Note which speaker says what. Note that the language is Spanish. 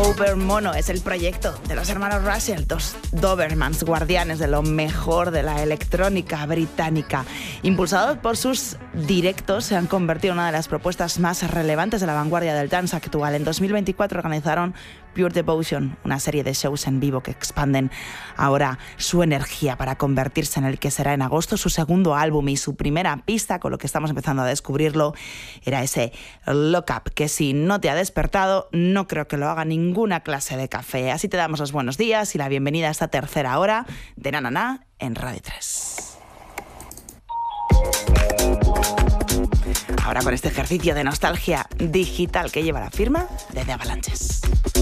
Speaker 1: Over Mono es el proyecto de los hermanos Russell, dos Dobermans guardianes de lo mejor de la electrónica británica. Impulsados por sus directos, se han convertido en una de las propuestas más relevantes de la vanguardia del dance actual. En 2024 organizaron Pure Devotion, una serie de shows en vivo que expanden ahora su energía para convertirse en el que será en agosto su segundo álbum, y su primera pista, con lo que estamos empezando a descubrirlo, era ese Lock Up, que si no te ha despertado, no creo que lo haga ninguna clase de café. Así te damos los buenos días y la bienvenida a esta tercera hora de Na Na Na en Radio 3. Ahora con este ejercicio de nostalgia digital que lleva la firma de The Avalanches.